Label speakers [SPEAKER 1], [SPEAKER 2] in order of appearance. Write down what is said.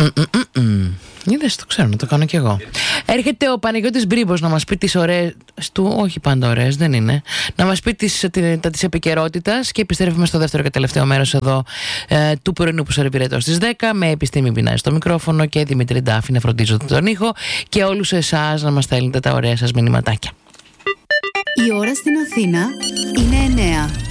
[SPEAKER 1] Είδες, το ξέρω, να το κάνω κι εγώ. Έρχεται ο Παναγιώτης Μπρίμπος να μας πει τις ωραίες του, όχι πάντα ωραίες, δεν είναι, να μας πει της επικαιρότητας και επιστρέφουμε στο δεύτερο και τελευταίο μέρος εδώ του πρωινού που σερβιρέτω στις 10 με Επιστήμη Μπινάζη στο μικρόφωνο και Δημήτρη Ντάφη να φροντίζονται τον ήχο και όλους εσάς να μας στέλνετε τα ωραία σας μηνυματάκια.
[SPEAKER 2] Η ώρα στην Αθήνα είναι 9.